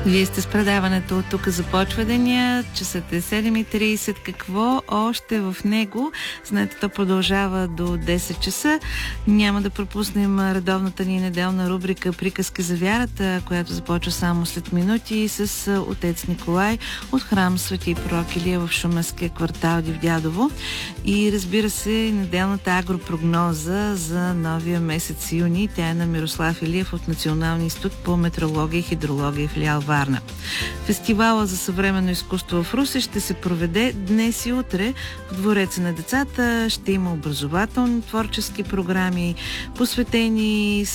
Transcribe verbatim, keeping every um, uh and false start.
Вие сте с предаването "От тук започва деня", часът е седем и трийсет. Какво още в него? Знаете, то продължава до десет часа. Няма да пропуснем редовната ни неделна рубрика "Приказки за вярата", която започва само след минути с отец Николай от храм Свети пророк Илия в шуменския квартал Дивдядово. И разбира се, неделната агропрогноза за новия месец юни. Тя е на Мирослав Илиев от Националния институт по метеорология и хидрология, филиал Варна. Фестивала за съвременно изкуство в Русе ще се проведе днес и утре в Двореца на децата. Ще има образователни творчески програми, посветени